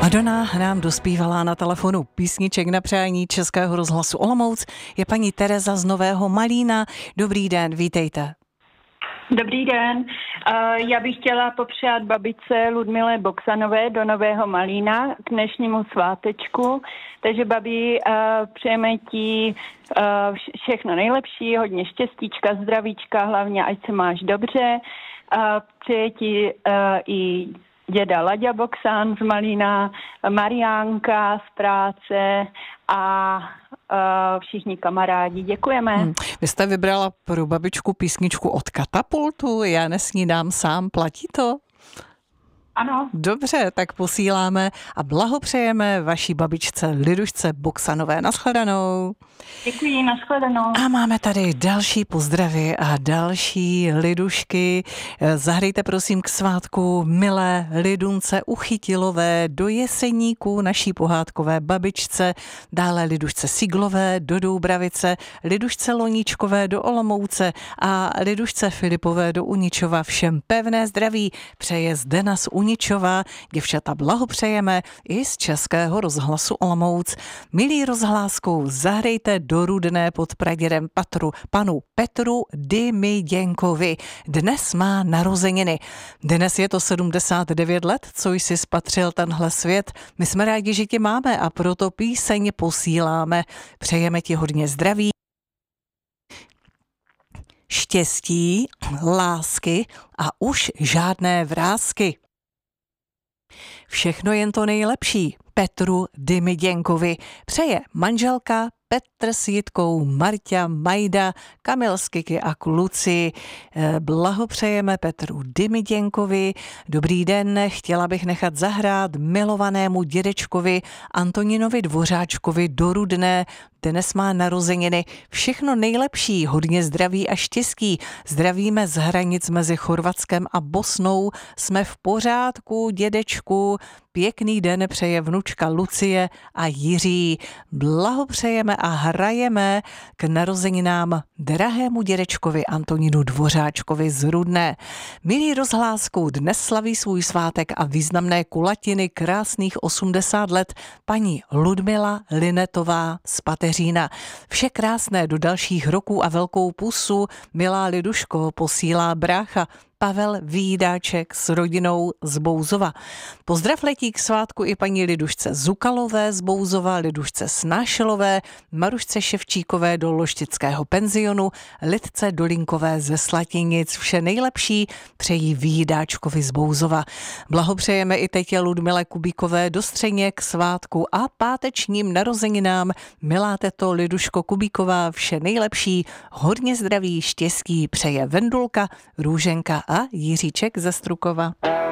Madonna nám dospívala na telefonu písniček na přání Českého rozhlasu Olomouc. Je paní Tereza z Nového Malína. Dobrý den, vítejte. Dobrý den. Já bych chtěla popřát babičce Ludmile Boksanové do Nového Malína k dnešnímu svátečku. Takže babi, přejeme ti všechno nejlepší, hodně štěstíčka, zdravíčka, hlavně ať se máš dobře. Přeje ti i děda Laďa Boksan z Malína, Mariánka z práce a všichni kamarádi. Děkujeme. Vy jste vybrala pro babičku písničku od Katapultu, Já nesnídám sám, platí to? Ano. Dobře, tak posíláme a blahopřejeme vaší babičce Lidušce Boksanové. Naschledanou. Děkuji, naschledanou. A máme tady další pozdravy a další Lidušky. Zahrajte prosím k svátku milé Lidunce Uchytilové do Jeseníku, naší pohádkové babičce, dále Lidušce Siglové do Doubravice, Lidušce Loníčkové do Olomouce a Lidušce Filipové do Uničova. Všem pevné zdraví přeje Zdena z Uničova. Děvčata, blahopřejeme i z Českého rozhlasu Olomouc. Milí rozhlásku, zahrejte do Rudné pod pradědem panu Petru Dymiděnkovi. Dnes má narozeniny. Dnes je to 79 let, co jsi spatřil tenhle svět. My jsme rádi, že tě máme a proto píseň posíláme. Přejeme ti hodně zdraví, štěstí, lásky a už žádné vrásky. Všechno jen to nejlepší Petru Dymiděnkovi přeje manželka Petr s Jitkou, Marťa, Majda, Kamil s Kiki a kluci. Blahopřejeme Petru Dymiděnkovi. Dobrý den, chtěla bych nechat zahrát milovanému dědečkovi Antoninovi Dvořáčkovi do Rudné. Dnes má narozeniny. Všechno nejlepší, hodně zdraví a štěstí. Zdravíme z hranic mezi Chorvatskem a Bosnou. Jsme v pořádku, dědečku. Pěkný den přeje vnučka Lucie a Jiří. Blahopřejeme a hrajeme k narozeninám drahému dědečkovi Antonínu Dvořáčkovi z Rudné. Milí rozhlásku, dnes slaví svůj svátek a významné kulatiny krásných 80 let paní Ludmila Linetová z Pateřína. Vše krásné do dalších roků a velkou pusu, milá Liduško, posílá brácha Pavel Vídáček s rodinou z Bouzova. Pozdrav letí k svátku i paní Lidušce Zukalové z Bouzova, Lidušce Snášelové, Marušce Ševčíkové do Loštického penzionu, Lidce Dolinkové ze Slatinic. Vše nejlepší přejí Vídáčkovi z Bouzova. Blahopřejeme i tetě Ludmile Kubíkové do Střeně k svátku a pátečním narozeninám. Milá teto Liduško Kubíková, vše nejlepší, hodně zdraví, štěstí přeje Vendulka, Růženka a Jiříček ze Strukova.